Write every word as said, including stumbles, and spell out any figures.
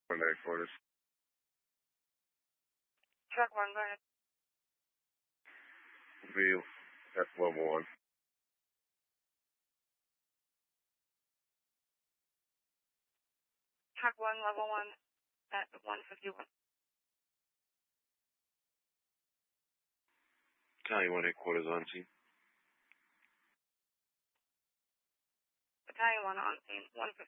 One headquarters. Truck one, go ahead. View. That's level one. Truck one, level one at one fifty-one. Battalion one headquarters on scene. Battalion one on scene, one fifty.